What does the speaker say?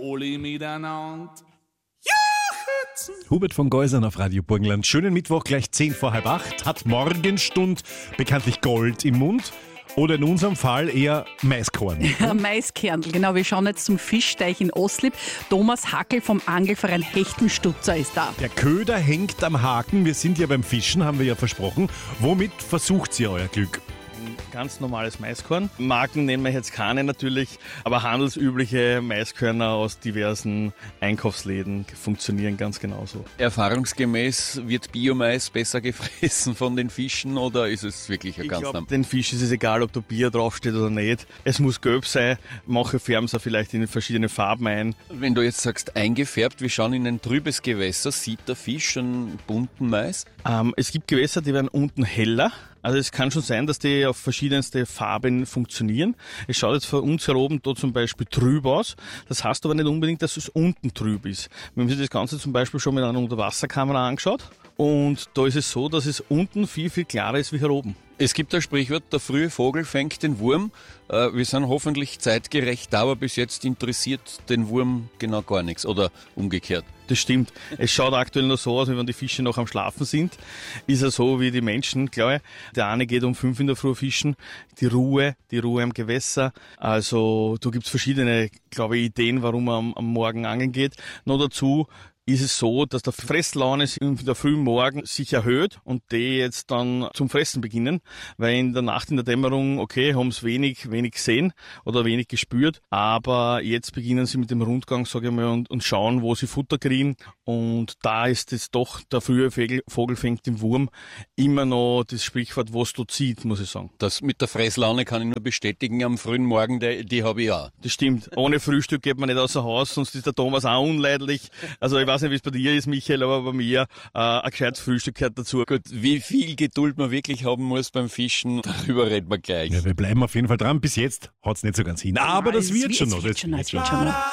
alle miteinander. Hubert von Geusern auf Radio Burgenland. Schönen Mittwoch, gleich 7:45. Hat Morgenstund bekanntlich Gold im Mund oder in unserem Fall eher Maiskorn? Maiskernl, genau. Wir schauen jetzt zum Fischteich in Oslip. Thomas Hackel vom Angelverein Hechtenstutzer ist da. Der Köder hängt am Haken. Wir sind ja beim Fischen, haben wir ja versprochen. Womit versucht ihr euer Glück? Ganz normales Maiskorn. Marken nennen wir jetzt keine natürlich, aber handelsübliche Maiskörner aus diversen Einkaufsläden funktionieren ganz genauso. Erfahrungsgemäß wird Biomais besser gefressen von den Fischen oder ist es wirklich ein ganz normal? Den Fisch ist es egal, ob da Bier draufsteht oder nicht. Es muss gelb sein. Manche färben es auch vielleicht in verschiedene Farben ein. Wenn du jetzt sagst eingefärbt, wir schauen in ein trübes Gewässer, sieht der Fisch einen bunten Mais? Es gibt Gewässer, die werden unten heller. Also es kann schon sein, dass die auf verschiedenste Farben funktionieren. Es schaut jetzt von uns hier oben da zum Beispiel trüb aus. Das heißt aber nicht unbedingt, dass es unten trüb ist. Wir haben sich das Ganze zum Beispiel schon mit einer Unterwasserkamera angeschaut. Und da ist es so, dass es unten viel, viel klarer ist wie hier oben. Es gibt ein Sprichwort, der frühe Vogel fängt den Wurm. Wir sind hoffentlich zeitgerecht da, aber bis jetzt interessiert den Wurm genau gar nichts oder umgekehrt. Das stimmt. Es schaut aktuell noch so aus, wie wenn die Fische noch am Schlafen sind. Ist ja so wie die Menschen, glaube ich. Der eine geht um 5 in der Früh fischen. Die Ruhe am Gewässer. Also da gibt's verschiedene, glaube ich, Ideen, warum man am Morgen angeln geht. Noch dazu ist es so, dass der Fresslaune in der frühen Morgen sich erhöht und die jetzt dann zum Fressen beginnen, weil in der Nacht, in der Dämmerung, okay, haben sie wenig gesehen oder wenig gespürt, aber jetzt beginnen sie mit dem Rundgang, sage ich mal, und schauen, wo sie Futter kriegen, und da ist es doch, der frühe Vogel fängt den Wurm, immer noch das Sprichwort, was du zieht, muss ich sagen. Das mit der Fresslaune kann ich nur bestätigen am frühen Morgen, die habe ich auch. Das stimmt. Ohne Frühstück geht man nicht außer Haus, sonst ist der Thomas auch unleidlich. Also ich weiß nicht, wie es bei dir ist, Michael, aber bei mir ein gescheites Frühstück gehört dazu. Gut, wie viel Geduld man wirklich haben muss beim Fischen, darüber reden wir gleich. Ja, wir bleiben auf jeden Fall dran. Bis jetzt hat es nicht so ganz hin. Aber das wird schon noch.